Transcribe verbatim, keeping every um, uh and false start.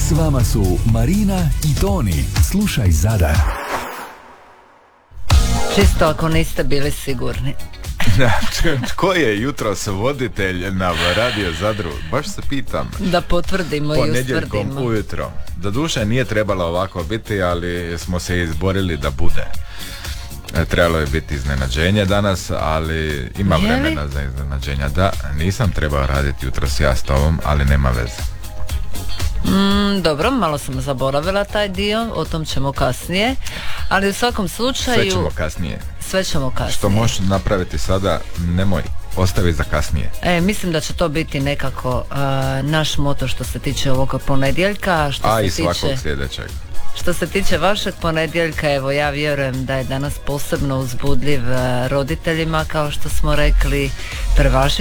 S vama su Marina i Toni. Slušaj Zadar. Čisto ako niste bili sigurni. Tko je jutros voditelj na Radio Zadru? Baš se pitam. Da potvrdimo i ustvrdimo. Ponedjeljkom ujutro. Doduše nije trebalo ovako biti, ali smo se izborili da bude. Trebalo je biti iznenađenje danas, ali ima Je li? vremena za iznenađenja. Da, nisam trebao raditi jutros ja s tobom, ali nema veze. Mm, dobro, malo sam zaboravila taj dio, o tom ćemo kasnije, ali u svakom slučaju... Sve ćemo kasnije. Sve ćemo kasnije. Što možeš napraviti sada, nemoj, ostavi za kasnije. E, mislim da će to biti nekako uh, naš moto što se tiče ovog ponedjeljka. Što A se i tiče, svakog sljedećeg. Što se tiče vašeg ponedjeljka, evo ja vjerujem da je danas posebno uzbudljiv uh, roditeljima, kao što smo rekli, prvaši